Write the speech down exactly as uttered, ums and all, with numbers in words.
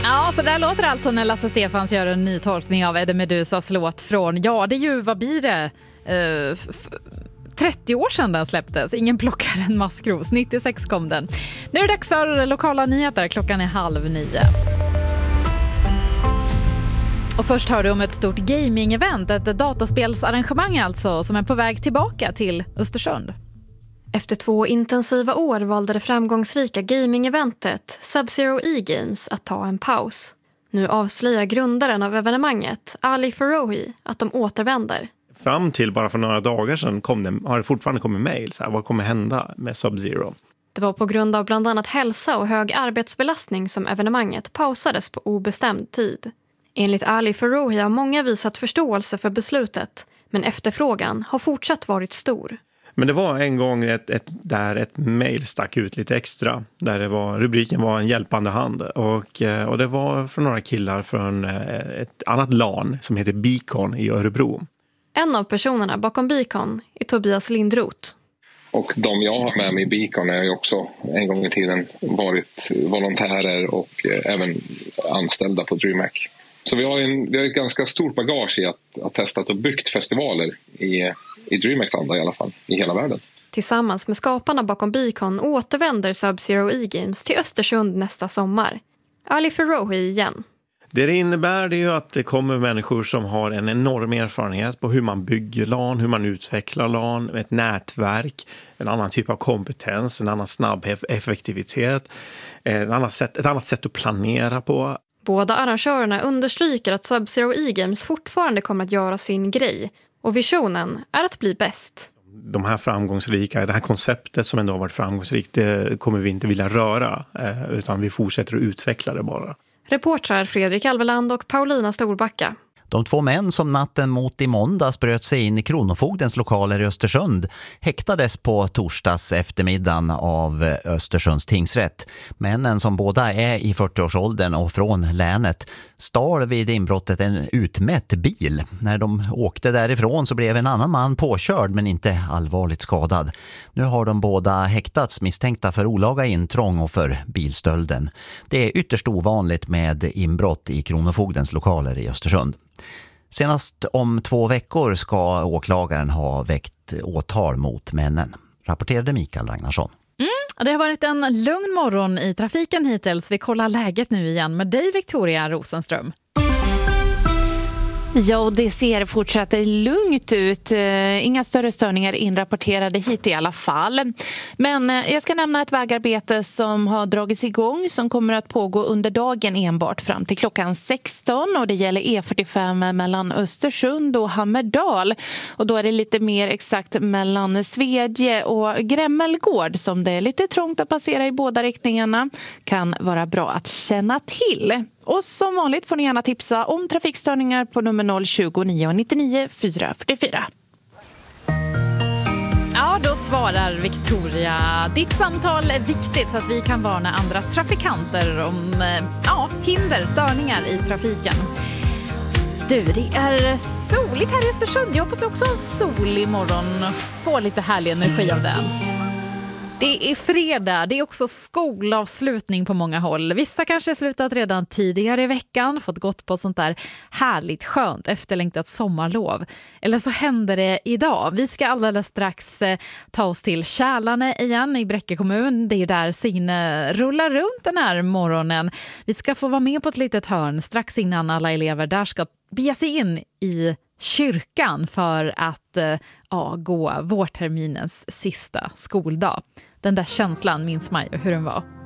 Ja, så där låter det alltså när Lasse Stefans gör en ny tolkning av Eddie Medusas låt från, ja det är ju, vad blir det, uh, f- trettio år sedan den släpptes. Ingen plockar en maskros, nittiosex kom den. Nu är det dags för lokala nyheter, klockan är halv nio. Och först hör du om ett stort gaming-event, ett dataspelsarrangemang alltså, som är på väg tillbaka till Östersund. Efter två intensiva år valde det framgångsrika gaming-eventet Sub-Zero E-Games att ta en paus. Nu avslöjar grundaren av evenemanget, Ali Farohi, att de återvänder. Fram till bara för några dagar sedan kom det, har det fortfarande kommit mejl. Så här, vad kommer hända med Sub-Zero? Det var på grund av bland annat hälsa och hög arbetsbelastning som evenemanget pausades på obestämd tid. Enligt Ali Farohi har många visat förståelse för beslutet, men efterfrågan har fortsatt varit stor. Men det var en gång ett, ett, där ett mejl stack ut lite extra. Där det var, rubriken var en hjälpande hand. Och, och det var från några killar från ett annat LAN som heter Beacon i Örebro. En av personerna bakom Beacon är Tobias Lindroth. Och de jag har med mig i Beacon är ju också en gång i tiden varit volontärer och även anställda på DreamHack. Så vi har, en, vi har ett ganska stort bagage i att ha testat och byggt festivaler i, i DreamHacks anda i alla fall, i hela världen. Tillsammans med skaparna bakom Beacon återvänder Sub-Zero E-Games till Östersund nästa sommar. Ali Farohi igen. Det det innebär det är ju att det kommer människor som har en enorm erfarenhet på hur man bygger LAN, hur man utvecklar LAN, ett nätverk, en annan typ av kompetens, en annan snabb effektivitet, ett annat sätt, ett annat sätt att planera på. Båda arrangörerna understryker att Sub-Zero E-Games fortfarande kommer att göra sin grej och visionen är att bli bäst. De här framgångsrika, det här konceptet som ändå har varit framgångsrikt, det kommer vi inte vilja röra utan vi fortsätter att utveckla det bara. Reportrar Fredrik Alveland och Paulina Storbacka. De två män som natten mot i måndags bröt sig in i Kronofogdens lokaler i Östersund häktades på torsdags eftermiddagen av Östersunds tingsrätt. Männen som båda är i fyrtioårsåldern och från länet stal vid inbrottet en utmätt bil. När de åkte därifrån så blev en annan man påkörd men inte allvarligt skadad. Nu har de båda häktats misstänkta för olaga intrång och för bilstölden. Det är ytterst ovanligt med inbrott i Kronofogdens lokaler i Östersund. Senast om två veckor ska åklagaren ha väckt åtal mot männen, rapporterade Mikael Ragnarsson. Mm, det har varit en lugn morgon i trafiken hittills. Vi kollar läget nu igen med dig, Victoria Rosenström. Ja, och det ser fortsatt lugnt ut. Inga större störningar inrapporterade hit i alla fall. Men jag ska nämna ett vägarbete som har dragits igång som kommer att pågå under dagen enbart fram till klockan sexton. Och det gäller E fyrtiofem mellan Östersund och Hammerdal. Och då är det lite mer exakt mellan Svedje och Grämmelgård som det är lite trångt att passera i båda riktningarna. Kan vara bra att känna till. Och som vanligt får ni gärna tipsa om trafikstörningar på nummer noll tjugo nio nittionio fyra fyrtiofyra. Ja, då svarar Victoria. Ditt samtal är viktigt så att vi kan varna andra trafikanter om ja, hinder, störningar i trafiken. Du, det är soligt här i Östersund. Jag hoppas också en solig morgon. Få lite härlig energi av den. Det är fredag, det är också skolavslutning på många håll. Vissa kanske slutat redan tidigare i veckan, fått gått på sånt där härligt, skönt, efterlängtat sommarlov. Eller så händer det idag. Vi ska alldeles strax eh, ta oss till Kälarne igen i Bräcke kommun. Det är där Signe rullar runt den här morgonen. Vi ska få vara med på ett litet hörn strax innan alla elever där ska bege sig in i kyrkan för att eh, ja, gå vårterminens sista skoldag. Den där känslan minns man ju hur den var.